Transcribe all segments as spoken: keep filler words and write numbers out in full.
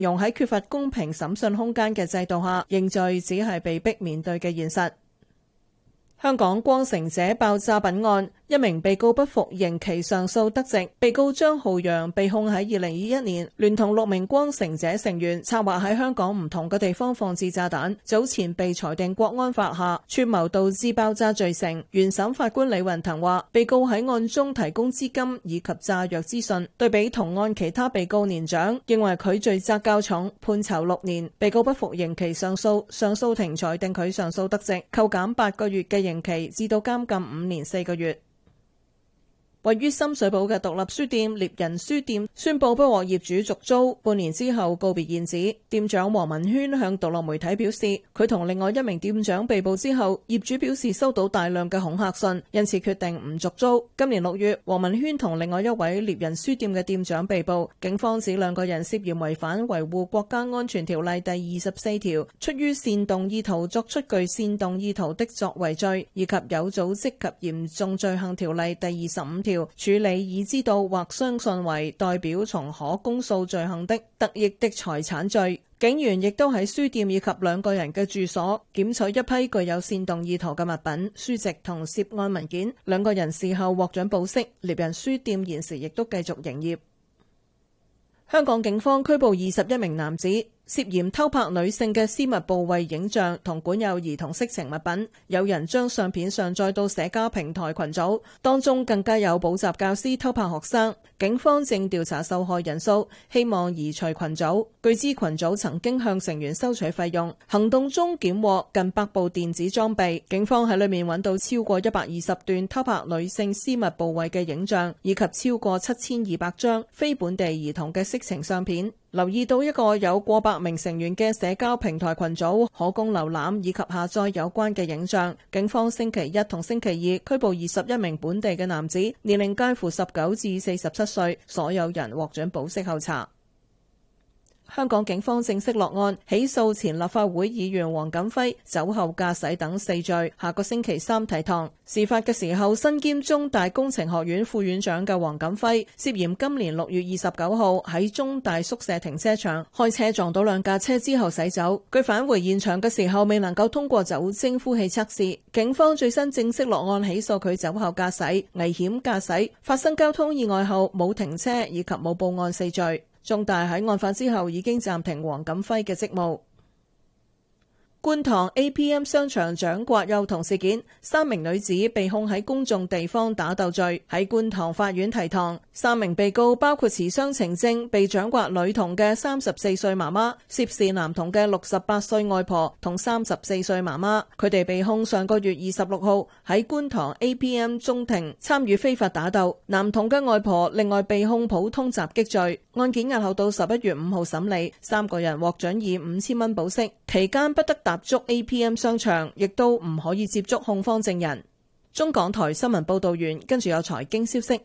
容喺缺乏公平審訊空間嘅制度下，認罪只係被逼面對嘅現實。香港光城者爆炸品案，一名被告不服刑期上訴得直。被告張浩洋被控喺二零二一年聯同六名光城者成員策劃喺香港唔同嘅地方放置炸彈，早前被裁定國安法下串謀導致爆炸罪成。原審法官李雲騰話，被告喺案中提供資金以及炸藥資訊，對比同案其他被告年長，認為佢罪責較重，判囚六年。被告不服刑期上訴，上訴庭裁定佢上訴得直，扣減八個月嘅刑期至到監禁五年四個月。位於深水埗嘅獨立書店獵人書店宣布不獲業主續租，半年之後告別現址。店長黃文軒向獨立媒體表示，佢同另外一名店長被捕之後，業主表示收到大量嘅恐嚇信，因此決定唔續租。今年六月，黃文軒同另外一位獵人書店嘅店長被捕，警方指兩個人涉嫌違反維護國家安全條例第二十四條，出於煽動意圖作出具煽動意圖的作為罪，以及有組織及嚴重罪行條例第二十五條。處理已知道或相信為代表從可公訴罪行的得益的財產罪。警員亦都喺書店以及兩個人嘅住所檢取一批具有煽動意圖嘅物品、書籍同涉案文件。兩個人事後獲准保釋，獵人書店現時亦都繼續營業。香港警方拘捕二十一名男子，涉嫌偷拍女性嘅私密部位影像同管有兒童色情物品，有人將相片上載到社交平台群組，當中更加有補習教師偷拍學生。警方正調查受害人數，希望移除群組。據知群組曾經向成員收取費用。行動中檢獲近百部電子裝備，警方喺裏面揾到超過一百二十段偷拍女性私密部位嘅影像，以及超過七千二百張非本地兒童嘅色情相片。留意到一個有過百名成員嘅社交平台群組，可供瀏覽以及下載有關嘅影像。警方星期一同星期二拘捕二十一名本地嘅男子，年齡介乎十九至四十七歲，所有人獲准保釋候查。香港警方正式落案，起訴前立法會議員黃錦輝酒後駕駛等四罪，下個星期三提堂。事發嘅時候，身兼中大工程學院副院長嘅黃錦輝涉嫌今年六月二十九號喺中大宿舍停車場開車撞到兩架車之後駛走。佢返回現場嘅時候未能夠通過酒精呼氣測試。警方最新正式落案起訴佢酒後駕駛、危險駕駛、發生交通意外後冇停車以及冇報案四罪。中大喺案發之後已經暫停黃錦輝嘅職務。觀塘 A P M 商場掌摑幼童事件，三名女子被控喺公眾地方打鬥罪，喺觀塘法院提堂。三名被告包括持雙程證被掌摑女童嘅三十四歲媽媽、涉事男童嘅六十八歲外婆同三十四歲媽媽。佢哋被控上個月二十六號喺觀塘 A P M 中庭參與非法打鬥。男童嘅外婆另外被控普通襲擊罪。案件押後到十一月五號審理，三個人獲准以五千蚊保釋，期間不得踏足 A P M 商場，亦都唔可以接觸控方證人。中港台新聞報道完，跟住有財經消息。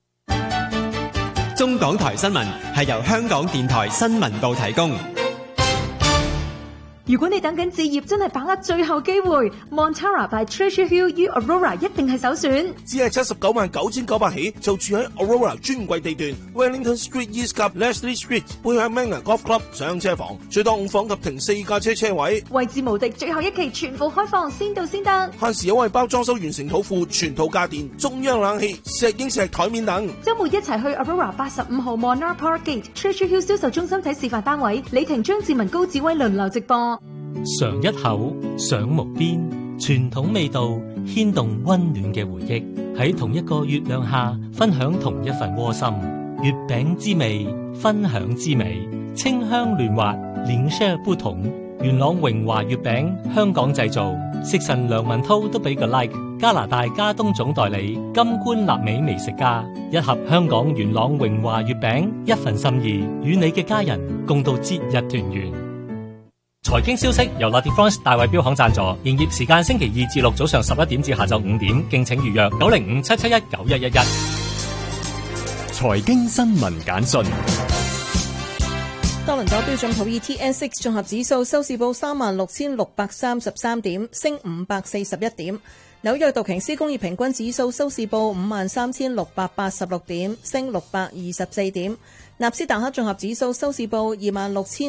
中港台新聞係由香港電台新聞部提供。 如果你等緊置業，真係把握最後機會 ，Montara by Treasure Hill U Aurora 一定係首選。 只係七十九萬九千九百起，就住喺 Aurora 專櫃地段 ，Wellington Street East 及 Leslie Street 背向 Manor Golf Club 上車房，最多五房及停四架車車位。 位置無敵，最後一期全部開放，先到先得。 限時優惠包裝修完成土庫，全套家電、中央冷氣、石英石台面等。 週末一齊去 Aurora 八十五號 Monarch Park Gate Treasure Hill 銷售中心睇示範單位，李婷、張志文、高志威輪流直播。 嘗一口，賞無邊，傳統味道牽動溫暖嘅回憶，喺同一個月亮下分享同一份窩心。月餅之味，分享之美，清香嫩滑，臉色不同。元朗榮華月餅，香港製造，食神梁文濤都俾個 like。加拿大加東總代理金冠納美美食家，一盒香港元朗榮華月餅，一份心意，與你嘅家人共度節日團圓。財經消息由 LaDifrance 大衛標行贊助，營業時間星期二至六早上十一點至下晝五點，敬請預約九零五七七一九一一一。 財經新聞簡訊。 多倫多標準普爾 T S X 綜合指數收市報三萬六千六百三十三點，升五百四十一點。紐約道瓊斯工業平均指數收市報五萬三千六百八十六點，升六百二十四點。納斯達克綜合指數收市報二萬六千